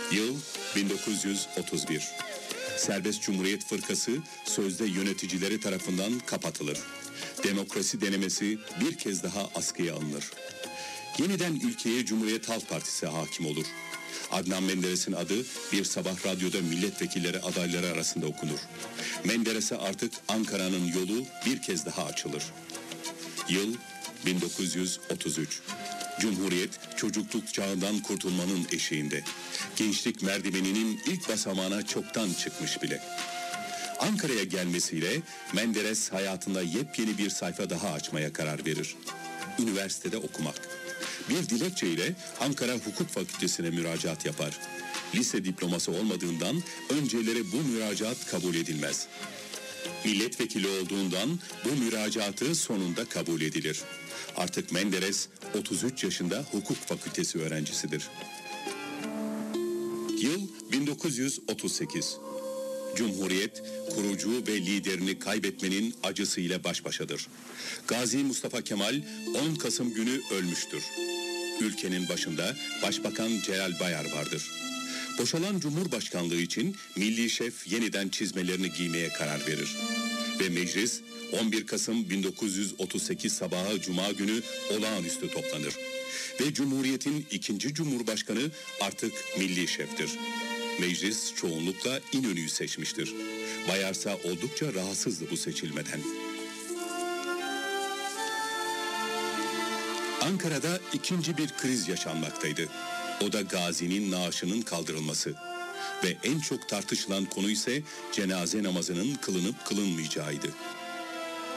Yıl 1931. Serbest Cumhuriyet Fırkası sözde yöneticileri tarafından kapatılır. Demokrasi denemesi bir kez daha askıya alınır. Yeniden ülkeye Cumhuriyet Halk Partisi hakim olur. Adnan Menderes'in adı bir sabah radyoda milletvekilleri adayları arasında okunur. Menderes'e artık Ankara'nın yolu bir kez daha açılır. Yıl 1933. Cumhuriyet çocukluk çağından kurtulmanın eşiğinde. Gençlik merdiveninin ilk basamağına çoktan çıkmış bile. Ankara'ya gelmesiyle Menderes hayatında yepyeni bir sayfa daha açmaya karar verir. Üniversitede okumak. Bir dilekçeyle Ankara Hukuk Fakültesi'ne müracaat yapar. Lise diploması olmadığından önceleri bu müracaat kabul edilmez. Milletvekili olduğundan bu müracaatı sonunda kabul edilir. Artık Menderes 33 yaşında hukuk fakültesi öğrencisidir. Yıl 1938. Cumhuriyet kurucu ve liderini kaybetmenin acısıyla baş başadır. Gazi Mustafa Kemal 10 Kasım günü ölmüştür. Ülkenin başında Başbakan Celal Bayar vardır. Boşalan Cumhurbaşkanlığı için milli şef yeniden çizmelerini giymeye karar verir. Ve meclis 11 Kasım 1938 sabahı Cuma günü olağanüstü toplanır. Ve Cumhuriyet'in ikinci Cumhurbaşkanı artık milli şeftir. Meclis çoğunlukla İnönü'yü seçmiştir. Bayarsa oldukça rahatsızdı bu seçilmeden. Ankara'da ikinci bir kriz yaşanmaktaydı. O da Gazi'nin naaşının kaldırılması. Ve en çok tartışılan konu ise cenaze namazının kılınıp kılınmayacağıydı.